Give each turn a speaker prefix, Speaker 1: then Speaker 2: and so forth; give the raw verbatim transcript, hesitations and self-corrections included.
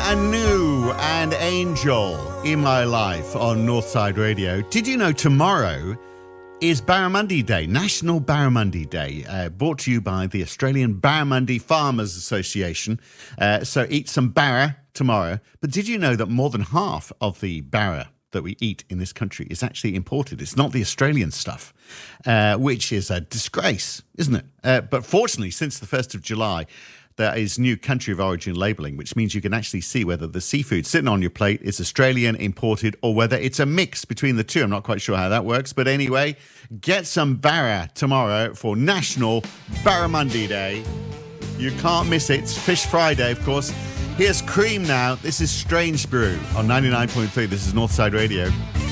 Speaker 1: Anu and Angel in my life on Northside Radio. Did you know tomorrow is Barramundi Day, National Barramundi Day, uh, brought to you by the Australian Barramundi Farmers Association. Uh, so eat some barra tomorrow. But did you know that more than half of the barra that we eat in this country is actually imported? It's not the Australian stuff, uh, which is a disgrace, isn't it? Uh, but fortunately, since the first of July, there is new country of origin labelling, which means you can actually see whether the seafood sitting on your plate is Australian, imported, or whether it's a mix between the two. I'm not quite sure how that works. But anyway, get some barra tomorrow for National Barramundi Day. You can't miss it. It's Fish Friday, of course. Here's Cream now. This is Strange Brew on ninety-nine point three. This is Northside Radio.